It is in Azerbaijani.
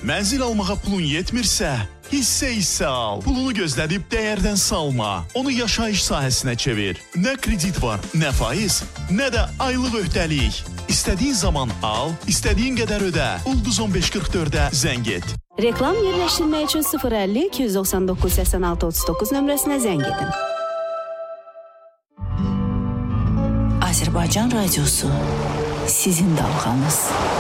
Mənzil almağa pulun yetmirsə, hissə al. Pulunu gözlədib dəyərdən salma. Onu yaşayış sahəsinə çevir. Nə kredit var, nə faiz, nə də aylıq öhdəlik. İstədiyin zaman al, istədiyin qədər ödə. Ulduz 1544-ə zəng et. Reklam yerləşdirmək üçün 050-299-86-39 nömrəsinə zəng edin. Azərbaycan Radiosu sizin dalğanız.